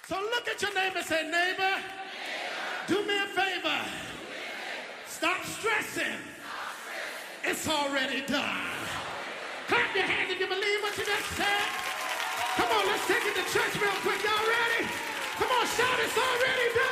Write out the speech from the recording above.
So look at your neighbor and say, neighbor, do me a favor. Stop stressing. It's already done. Clap your hands if you believe what you just said. Come on, let's take it to church real quick. Y'all ready? Come on, shout, it's already done.